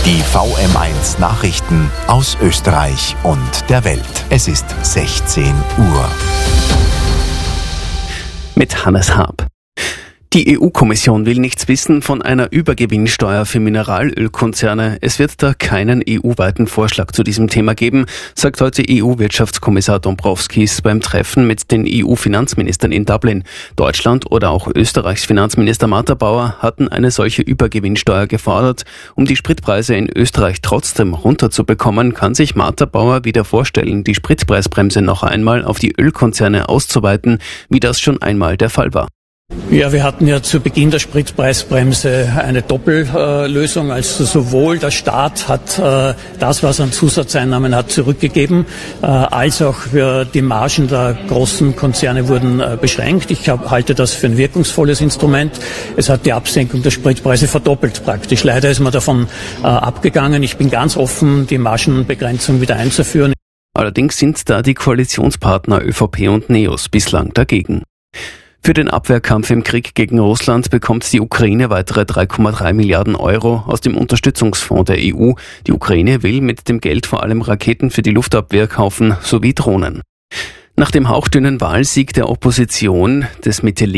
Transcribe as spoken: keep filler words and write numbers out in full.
Die V M eins Nachrichten aus Österreich und der Welt. Es ist sechzehn Uhr. Mit Hannes Haab. Die E U-Kommission will nichts wissen von einer Übergewinnsteuer für Mineralölkonzerne. Es wird da keinen E U-weiten Vorschlag zu diesem Thema geben, sagt heute E U-Wirtschaftskommissar Dombrovskis beim Treffen mit den E U-Finanzministern in Dublin. Deutschland oder auch Österreichs Finanzminister Martha Bauer hatten eine solche Übergewinnsteuer gefordert. Um die Spritpreise in Österreich trotzdem runterzubekommen, kann sich Martha Bauer wieder vorstellen, die Spritpreisbremse noch einmal auf die Ölkonzerne auszuweiten, wie das schon einmal der Fall war. Ja, wir hatten ja zu Beginn der Spritpreisbremse eine Doppellösung. Also sowohl der Staat hat äh, das, was er an Zusatzeinnahmen hat, zurückgegeben, äh, als auch äh, die Margen der großen Konzerne wurden äh, beschränkt. Ich hab, halte das für ein wirkungsvolles Instrument. Es hat die Absenkung der Spritpreise verdoppelt praktisch. Leider ist man davon äh, abgegangen. Ich bin ganz offen, die Margenbegrenzung wieder einzuführen. Allerdings sind da die Koalitionspartner ÖVP und NEOS bislang dagegen. Für den Abwehrkampf im Krieg gegen Russland bekommt die Ukraine weitere drei Komma drei Milliarden Euro aus dem Unterstützungsfonds der E U. Die Ukraine will mit dem Geld vor allem Raketen für die Luftabwehr kaufen sowie Drohnen. Nach dem hauchdünnen Wahlsieg der Opposition des Mitte